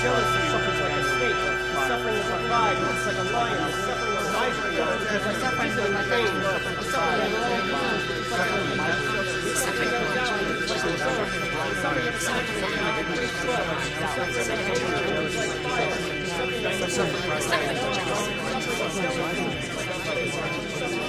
jealousy suffers like a snake. The suffering of pride looks like a lion. The suffering of misery is like suffering of pain. The suffering of all the suffering of doubt is like a sword. The suffering of passion is like a great flood. The suffering of anger is like fire. The suffering of